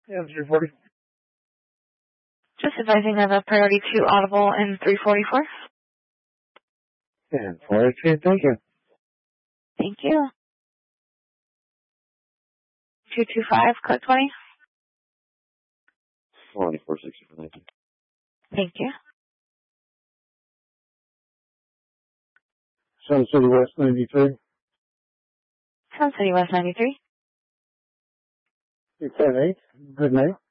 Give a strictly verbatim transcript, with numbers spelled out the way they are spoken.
Yeah, three forty. Just advising of a priority two audible in three forty-four. And forty-two, thank you. Thank you. two two five, code twenty. forty-four sixty-four, thank you. Thank you. Sun City West ninety-three. Sun City West ninety-three. two ten eight. Good night.